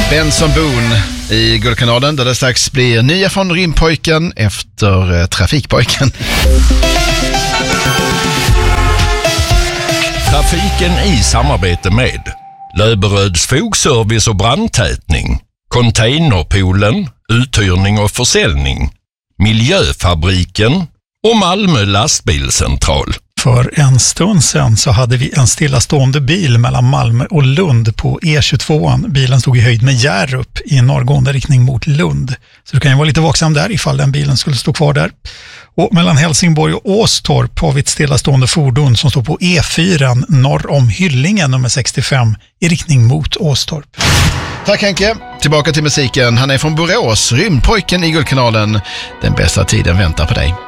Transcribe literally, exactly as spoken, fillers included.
Benson Boone i Guldkanalen där det strax blir nya från Rimpojken efter eh, Trafikpojken. Trafiken i samarbete med Löberöds fogservice och brandtätning, Containerpoolen, uthyrning och försäljning, Miljöfabriken och Malmö lastbilscentral. För en stund sedan så hade vi en stillastående bil mellan Malmö och Lund på E tjugotvå. Bilen stod i höjd med Hjärup i norrgående riktning mot Lund. Så du kan ju vara lite vaksam där ifall den bilen skulle stå kvar där. Och mellan Helsingborg och Åstorp har vi ett stillastående fordon som står på E fyra norr om Hyllingen nummer sextiofem i riktning mot Åstorp. Tack Henke. Tillbaka till musiken. Han är från Borås, Rymdpojken i Guldkanalen. Den bästa tiden väntar på dig.